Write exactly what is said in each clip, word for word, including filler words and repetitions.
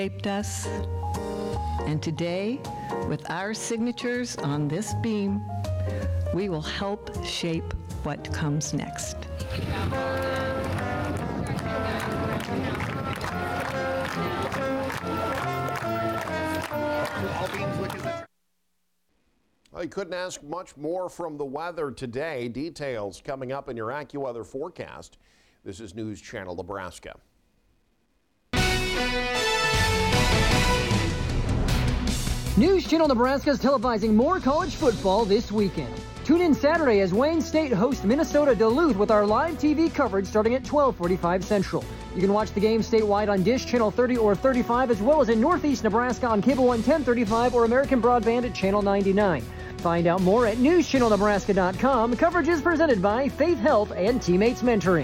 shaped us. And today, with our signatures on this beam, we will help shape what comes next. Well, you couldn't ask much more from the weather today. Details coming up in your AccuWeather forecast. This is News Channel Nebraska. News Channel Nebraska is televising more college football this weekend. Tune in Saturday as Wayne State hosts Minnesota Duluth with our live T V coverage starting at twelve forty-five Central. You can watch the game statewide on Dish Channel thirty or thirty-five, as well as in Northeast Nebraska on Cable One ten thirty-five or American Broadband at Channel ninety-nine. Find out more at news channel nebraska dot com. Coverage is presented by Faith Health and Teammates Mentoring.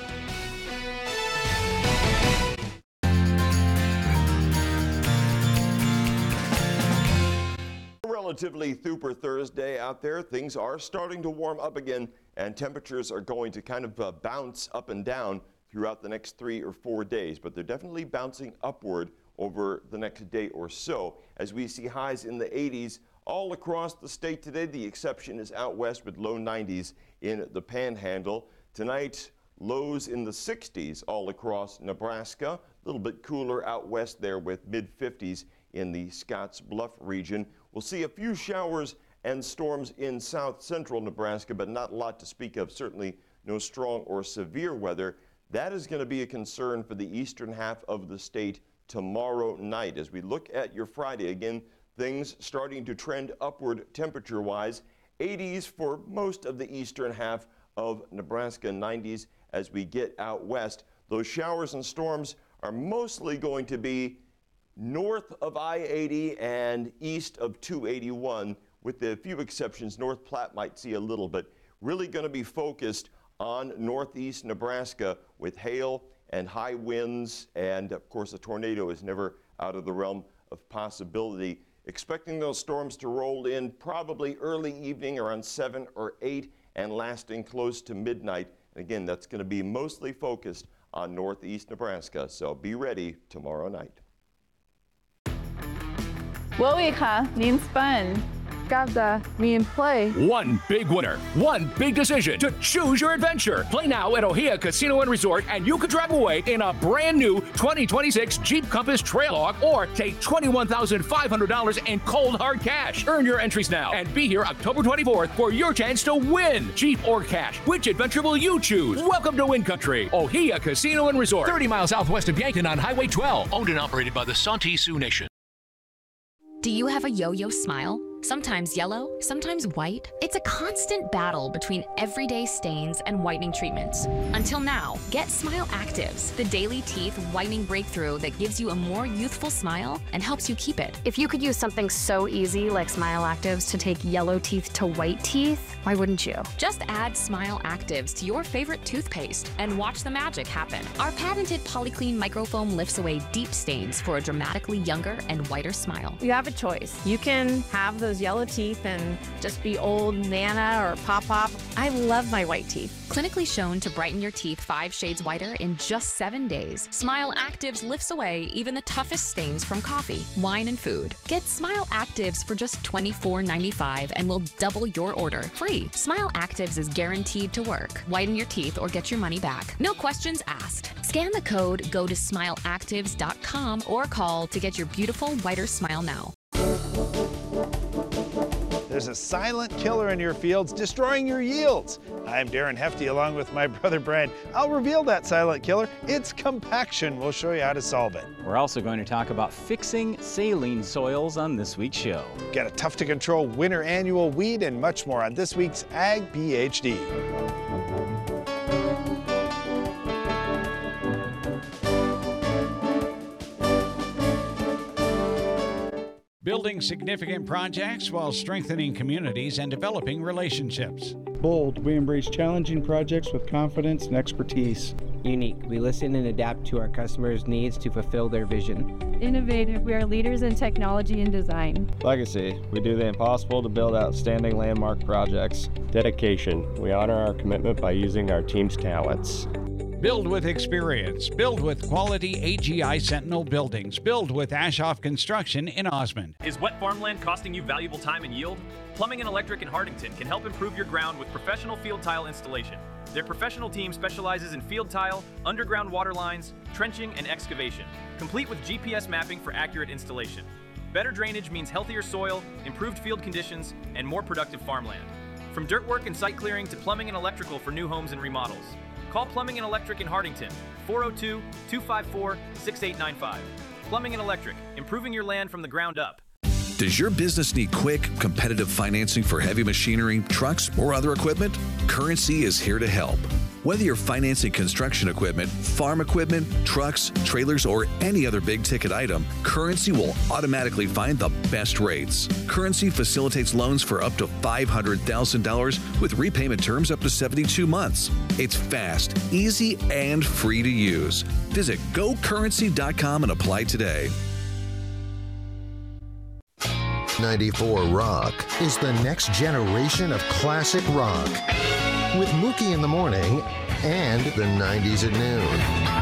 Relatively super Thursday out there. Things are starting to warm up again, and temperatures are going to kind of uh, bounce up and down throughout the next three or four days, but they're definitely bouncing upward over the next day or so as we see highs in the eighties all across the state today. The exception is out west with low nineties in the Panhandle. Tonight, lows in the sixties all across Nebraska. A little bit cooler out west there with mid fifties in the Scotts Bluff region. We'll see a few showers and storms in south central Nebraska, but not a lot to speak of. Certainly no strong or severe weather. That is going to be a concern for the eastern half of the state tomorrow night. As we look at your Friday, again, things starting to trend upward temperature-wise. eighties for most of the eastern half of Nebraska, nineties as we get out west. Those showers and storms are mostly going to be north of I eighty and east of two eighty-one, with a few exceptions. North Platte might see a little, but really going to be focused on northeast Nebraska with hail and high winds, and of course a tornado is never out of the realm of possibility. Expecting those storms to roll in probably early evening around seven or eight and lasting close to midnight. And again, that's going to be mostly focused on northeast Nebraska, so be ready tomorrow night. Woika means fun. Gavda means play. One big winner, one big decision to choose your adventure. Play now at Ohia Casino and Resort, and you could drive away in a brand new twenty twenty-six Jeep Compass Trailhawk, or take twenty-one thousand five hundred dollars in cold hard cash. Earn your entries now and be here October twenty-fourth for your chance to win Jeep or cash. Which adventure will you choose? Welcome to Win Country. Ohia Casino and Resort, thirty miles southwest of Yankton on Highway twelve. Owned and operated by the Santee Sioux Nation. Do you have a yo-yo smile? Sometimes yellow, sometimes white. It's a constant battle between everyday stains and whitening treatments. Until now, get Smile Actives, the daily teeth whitening breakthrough that gives you a more youthful smile and helps you keep it. If you could use something so easy like Smile Actives to take yellow teeth to white teeth, why wouldn't you? Just add Smile Actives to your favorite toothpaste and watch the magic happen. Our patented Polyclean microfoam lifts away deep stains for a dramatically younger and whiter smile. You have a choice. You can have those yellow teeth and just be old Nana or Pop-Pop. I love my white teeth. Clinically shown to brighten your teeth five shades whiter in just seven days, Smile Actives lifts away even the toughest stains from coffee, wine, and food. Get Smile Actives for just twenty-four ninety-five and we'll double your order free. Smile Actives is guaranteed to work. Whiten your teeth or get your money back. No questions asked. Scan the code, go to smile actives dot com or call to get your beautiful whiter smile now. There's a silent killer in your fields destroying your yields. I'm Darren Hefty along with my brother Brian. I'll reveal that silent killer. It's compaction. We'll show you how to solve it. We're also going to talk about fixing saline soils on this week's show. Get a tough to control winter annual weed and much more on this week's Ag P H D. Building significant projects while strengthening communities and developing relationships. Bold, we embrace challenging projects with confidence and expertise. Unique, we listen and adapt to our customers' needs to fulfill their vision. Innovative, we are leaders in technology and design. Legacy, we do the impossible to build outstanding landmark projects. Dedication, we honor our commitment by using our team's talents. Build with experience. Build with quality A G I Sentinel buildings. Build with Ashoff Construction in Osmond. Is wet farmland costing you valuable time and yield? Plumbing and Electric in Hardington can help improve your ground with professional field tile installation. Their professional team specializes in field tile, underground water lines, trenching, and excavation, complete with G P S mapping for accurate installation. Better drainage means healthier soil, improved field conditions, and more productive farmland. From dirt work and site clearing to plumbing and electrical for new homes and remodels. Call Plumbing and Electric in Hardington, four oh two, two five four, six eight nine five. Plumbing and Electric, improving your land from the ground up. Does your business need quick, competitive financing for heavy machinery, trucks, or other equipment? Currency is here to help. Whether you're financing construction equipment, farm equipment, trucks, trailers, or any other big-ticket item, Currency will automatically find the best rates. Currency facilitates loans for up to five hundred thousand dollars with repayment terms up to seventy-two months. It's fast, easy, and free to use. Visit go currency dot com and apply today. ninety-four Rock is the next generation of classic rock. With Mookie in the morning and the nineties at noon.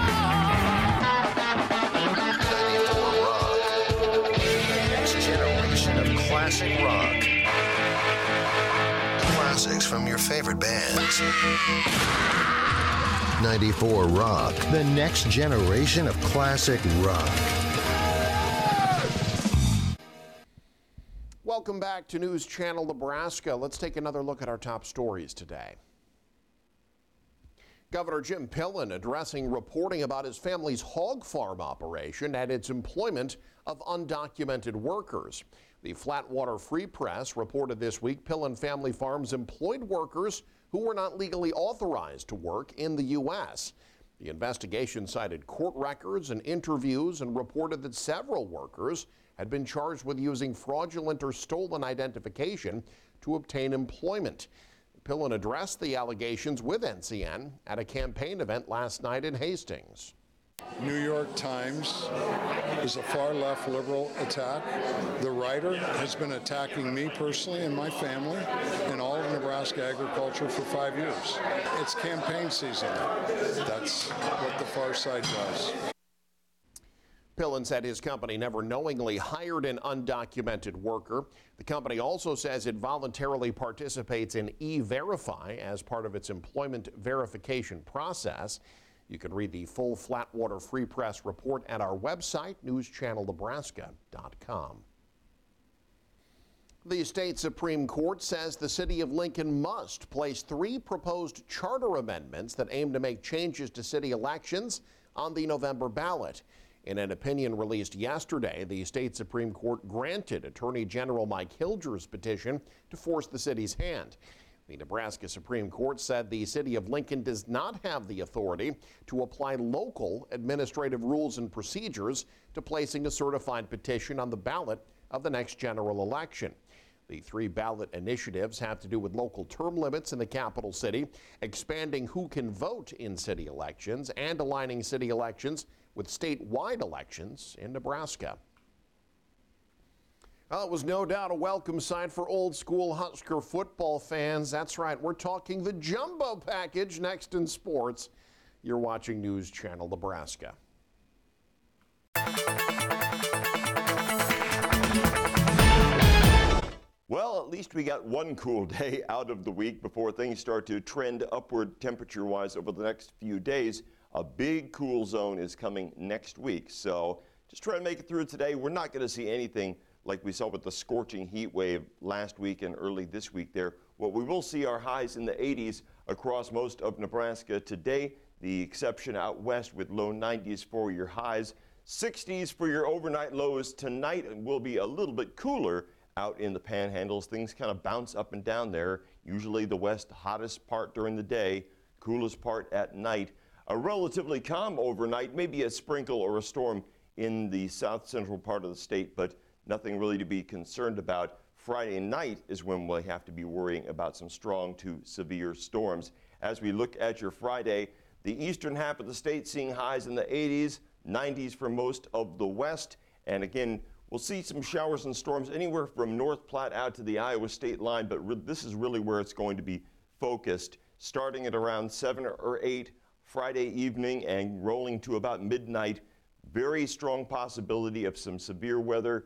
ninety-four Rock. The next generation of classic rock. Classics from your favorite bands. ninety-four Rock. The next generation of classic rock. Welcome back to News Channel Nebraska. Let's take another look at our top stories today. Governor Jim Pillen addressing reporting about his family's hog farm operation and its employment of undocumented workers. The Flatwater Free Press reported this week Pillen Family Farms employed workers who were not legally authorized to work in the U S. The investigation cited court records and interviews and reported that several workers had been charged with using fraudulent or stolen identification to obtain employment. Pillen addressed the allegations with N C N at a campaign event last night in Hastings. New York Times is a far-left liberal attack. The writer has been attacking me personally and my family and all of Nebraska agriculture for five years. It's campaign season. That's what the far side does. Pillen said his company never knowingly hired an undocumented worker. The company also says it voluntarily participates in E-Verify as part of its employment verification process. You can read the full Flatwater Free Press report at our website, news channel nebraska dot com. The state Supreme Court says the city of Lincoln must place three proposed charter amendments that aim to make changes to city elections on the November ballot. In an opinion released yesterday, the state Supreme Court granted Attorney General Mike Hilger's petition to force the city's hand. The Nebraska Supreme Court said the city of Lincoln does not have the authority to apply local administrative rules and procedures to placing a certified petition on the ballot of the next general election. The three ballot initiatives have to do with local term limits in the capital city, expanding who can vote in city elections, and aligning city elections with statewide elections in Nebraska. Well, it was no doubt a welcome sight for old school Husker football fans. That's right, we're talking the jumbo package next in sports. You're watching News Channel Nebraska. Well, at least we got one cool day out of the week before things start to trend upward temperature-wise over the next few days. A big cool zone is coming next week, so just try to make it through today. We're not going to see anything like we saw with the scorching heat wave last week and early this week there. What we will see are highs in the eighties across most of Nebraska today, the exception out west with low nineties for your highs. sixties for your overnight lows tonight, and will be a little bit cooler out in the panhandles. Things kind of bounce up and down there. Usually the west hottest part during the day, coolest part at night. A relatively calm overnight, maybe a sprinkle or a storm in the south central part of the state, but nothing really to be concerned about. Friday night is when we'll have to be worrying about some strong to severe storms. As we look at your Friday, the eastern half of the state seeing highs in the eighties, nineties for most of the west, and again, we'll see some showers and storms anywhere from North Platte out to the Iowa state line, but this is really where it's going to be focused, starting at around seven or eight Friday evening and rolling to about midnight. Very strong possibility of some severe weather